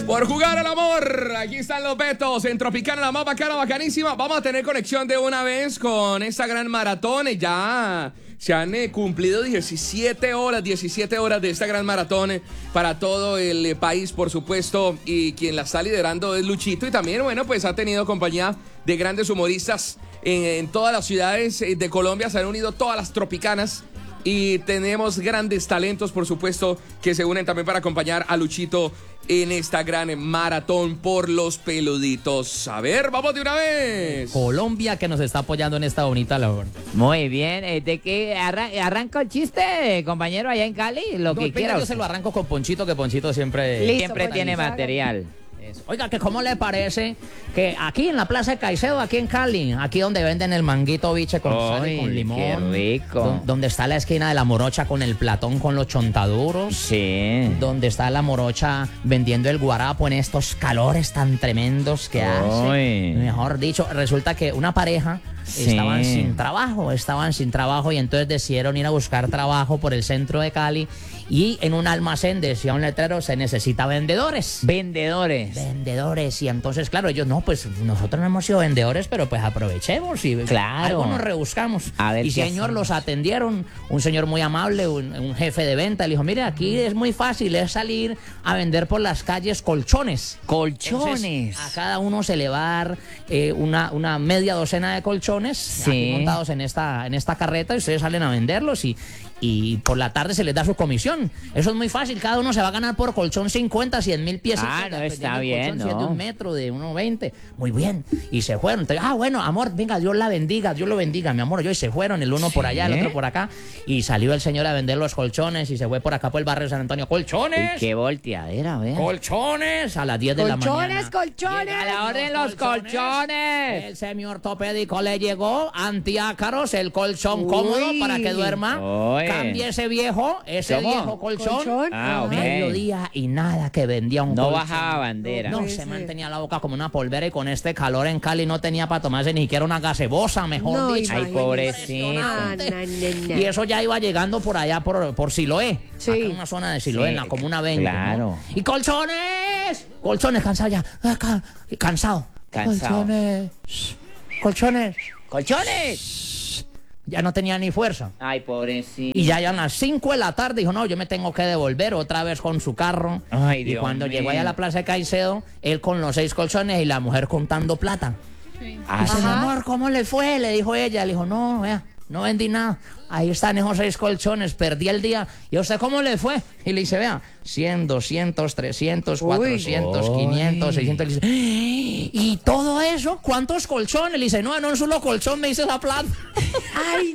Por jugar al amor. Aquí están los Betos en Tropicana, la más bacana, bacanísima. Vamos a tener conexión de una vez con esta gran maratón. Ya se han cumplido 17 horas de esta gran maratón para todo el país, por supuesto. Y quien la está liderando es Luchito. Y también, bueno, pues ha tenido compañía de grandes humoristas en todas las ciudades de Colombia. Se han unido todas las tropicanas. Y tenemos grandes talentos, por supuesto, que se unen también para acompañar a Luchito en esta gran maratón por los peluditos. A ver, vamos de una vez. Colombia, que nos está apoyando en esta bonita labor. Muy bien. ¿De qué arranca el chiste, compañero, allá en Cali? Lo que quiera. Yo se lo arranco con Ponchito, que Ponchito siempre... Listo, siempre tiene material. Eso. Oiga, que cómo le parece que aquí en la Plaza de Caicedo, aquí en Cali, aquí donde venden el manguito biche con sal y con limón, qué rico. Donde está la esquina de la morocha con el platón con los chontaduros, sí, donde está la morocha vendiendo el guarapo en estos calores tan tremendos que hace, mejor dicho, resulta que una pareja estaban sin trabajo y entonces decidieron ir a buscar trabajo por el centro de Cali. Y en un almacén decía un letrero, se necesita vendedores. Vendedores. Y entonces, claro, ellos, no, pues nosotros no hemos sido vendedores, pero pues aprovechemos y algo nos rebuscamos. Y señor, los atendieron, un señor muy amable, un jefe de venta, le dijo, mire, aquí es muy fácil, es salir a vender por las calles colchones. Colchones. Entonces, a cada uno se le va a dar una media docena de colchones aquí montados en esta carreta y ustedes salen a venderlos y por la tarde se les da su comisión. Eso es muy fácil, cada uno se va a ganar por colchón 50, 100 mil piezas. Ah, no, está bien, ¿no? De un metro, de 1.20, muy bien. Y se fueron. Entonces, bueno, amor, venga, Dios la bendiga, Dios lo bendiga, mi amor. Y se fueron, el uno por allá, el otro por acá. Y salió el señor a vender los colchones y se fue por acá por el barrio de San Antonio. ¡Colchones! Uy, ¡qué volteadera, vea! ¡Colchones! A las 10 de la mañana. ¡Colchones! ¡A la orden los colchones! El señor ortopédico le llegó antiácaros, el colchón cómodo para que duerma. Cambie ese viejo colchón. Mediodía y nada que vendía un colchón. No bajaba bandera. No, se mantenía la boca como una polvera y con este calor en Cali no tenía para tomarse ni siquiera una gaseosa, mejor dicho. Ay, pobrecito. Y eso ya iba llegando por allá, por Siloé. Acá en una zona de Siloé, en la comuna 20. Claro. ¿No? Y colchones, cansado ya. Cansado. Colchones. Ya no tenía ni fuerza. Ay, pobrecito. Y ya a las 5 de la tarde dijo, no, yo me tengo que devolver otra vez con su carro. Ay, y cuando llegó allá a la Plaza de Caicedo, él con los 6 colchones y la mujer contando plata. Dice, mi amor, ¿cómo le fue? Le dijo ella. Le dijo, no, vea, no vendí nada. Ahí están esos 6 colchones, perdí el día. ¿Y a usted cómo le fue? Y le dice, vea, 100, 200, 300, 400, 500, 600. Le dice, ¿y todo eso? ¿Cuántos colchones? Le dice, no, en un solo colchón me hice la plata. ¡Ay,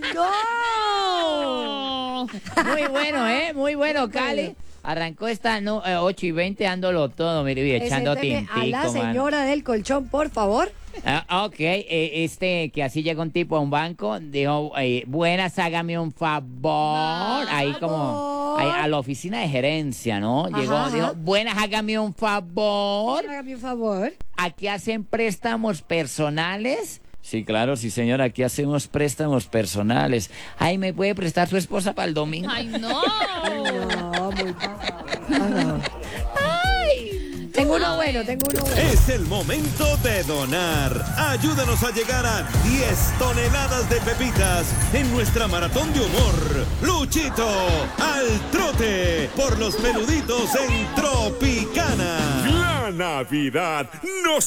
no! Muy bueno, muy bueno, Cali. Arrancó esta 8:20 dándolo todo, mire, echando tintico, a la señora del colchón, por favor. Ok, que así llega un tipo a un banco, dijo, buenas, hágame un favor. Ahí como, a la oficina de gerencia, ¿no? Llegó, dijo, buenas, hágame un favor. Hágame un favor. ¿Aquí hacen préstamos personales? Sí, claro, sí, señora, aquí hacemos préstamos personales. Ay, ¿me puede prestar su esposa para el domingo? ¡Ay, no! No, muy pasado. Tengo uno bueno. Es el momento de donar. Ayúdanos a llegar a 10 toneladas de pepitas en nuestra maratón de humor. Luchito al trote por los peluditos en Tropicana. La Navidad nos